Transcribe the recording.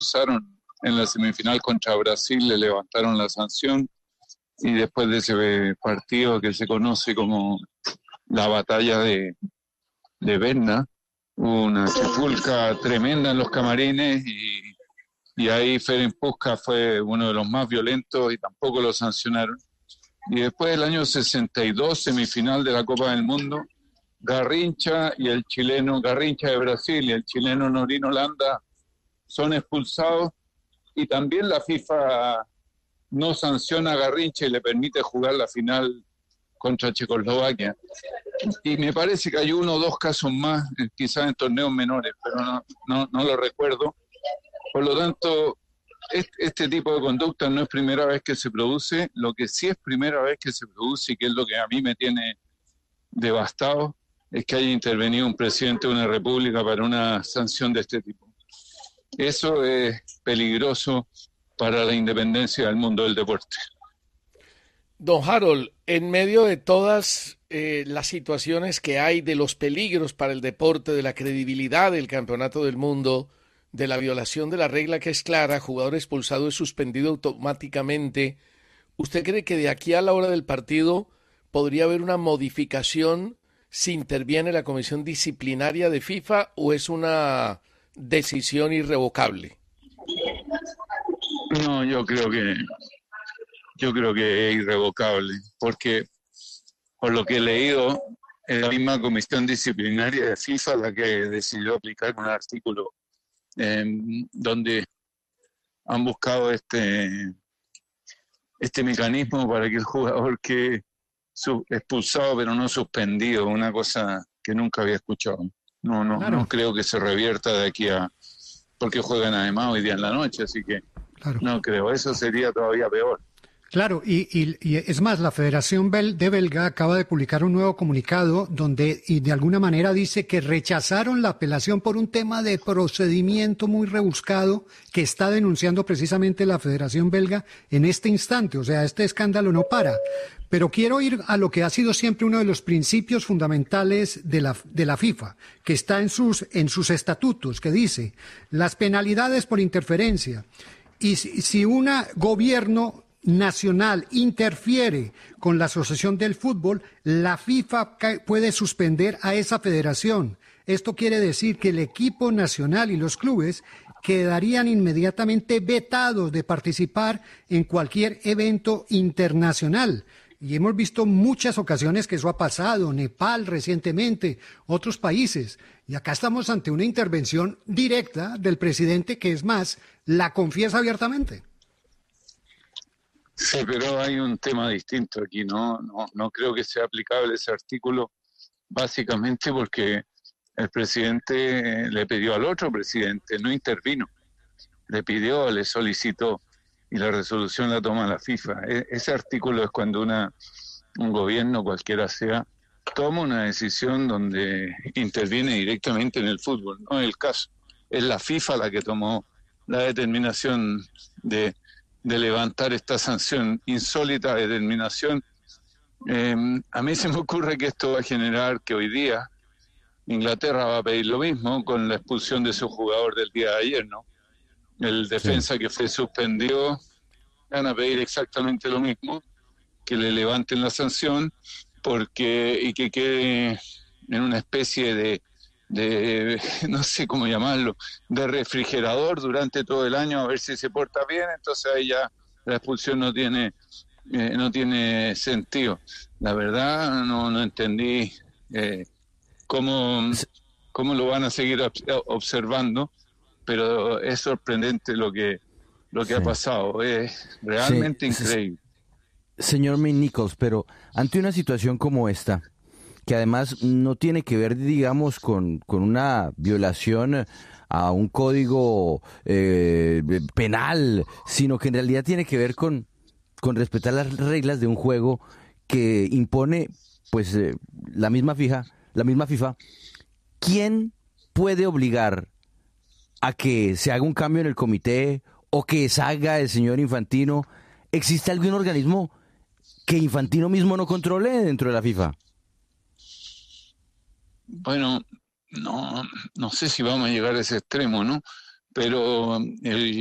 expulsaron en la semifinal contra Brasil, le levantaron la sanción y después de ese partido que se conoce como la batalla de Berna, hubo una trifulca tremenda en los camarines y ahí Ferenc Puskás fue uno de los más violentos y tampoco lo sancionaron. Y después del año 62, semifinal de la Copa del Mundo, Garrincha y el chileno, Garrincha de Brasil y el chileno Norino Landa son expulsados y también la FIFA no sanciona a Garrincha y le permite jugar la final contra Checoslovaquia. Y me parece que hay uno o dos casos más, quizás en torneos menores, pero no lo recuerdo. Por lo tanto, este tipo de conducta no es primera vez que se produce. Lo que sí es primera vez que se produce y que es lo que a mí me tiene devastado es que haya intervenido un presidente de una república para una sanción de este tipo. Eso es peligroso para la independencia del mundo del deporte. Don Harold, en medio de todas las situaciones que hay, de los peligros para el deporte, de la credibilidad del campeonato del mundo, de la violación de la regla que es clara, jugador expulsado es suspendido automáticamente, ¿usted cree que de aquí a la hora del partido podría haber una modificación si interviene la comisión disciplinaria de FIFA o es una decisión irrevocable? No, yo creo que es irrevocable, porque por lo que he leído, es la misma comisión disciplinaria de FIFA la que decidió aplicar un artículo donde han buscado este mecanismo para que el jugador quede expulsado pero no suspendido, una cosa que nunca había escuchado. No creo que se revierta de aquí a... porque juegan además hoy día en la noche, así que no creo, eso sería todavía peor. Claro, y es más, la Federación de Belga acaba de publicar un nuevo comunicado donde y de alguna manera dice que rechazaron la apelación por un tema de procedimiento muy rebuscado que está denunciando precisamente la Federación Belga en este instante. O sea, este escándalo no para. Pero quiero ir a lo que ha sido siempre uno de los principios fundamentales de la FIFA, que está en sus estatutos, que dice las penalidades por interferencia. Y si un gobierno nacional interfiere con la Asociación del Fútbol, la FIFA puede suspender a esa federación. Esto quiere decir que el equipo nacional y los clubes quedarían inmediatamente vetados de participar en cualquier evento internacional. Y hemos visto muchas ocasiones que eso ha pasado, Nepal recientemente, otros países. Y acá estamos ante una intervención directa del presidente que, es más, la confiesa abiertamente. Sí, pero hay un tema distinto aquí, no creo que sea aplicable ese artículo, básicamente porque el presidente le pidió al otro presidente, no intervino, le pidió, le solicitó, y la resolución la toma la FIFA. Ese artículo es cuando un gobierno, cualquiera sea, toma una decisión donde interviene directamente en el fútbol, no es el caso. Es la FIFA la que tomó la determinación de levantar esta sanción, insólita determinación. A mí se me ocurre que esto va a generar que hoy día Inglaterra va a pedir lo mismo con la expulsión de su jugador del día de ayer, ¿no? El defensa que fue suspendido, van a pedir exactamente lo mismo, que le levanten la sanción y que quede en una especie de no sé cómo llamarlo, de refrigerador durante todo el año a ver si se porta bien. Entonces ahí ya la expulsión no tiene sentido. La verdad no entendí cómo lo van a seguir observando, pero es sorprendente lo que ha pasado, es realmente increíble. Señor Nichols, pero ante una situación como esta, que además no tiene que ver, digamos, con una violación a un código penal, sino que en realidad tiene que ver con respetar las reglas de un juego que impone, pues, la misma FIFA. ¿Quién puede obligar a que se haga un cambio en el comité o que salga el señor Infantino? ¿Existe algún organismo que Infantino mismo no controle dentro de la FIFA? Bueno, no sé si vamos a llegar a ese extremo, ¿no? pero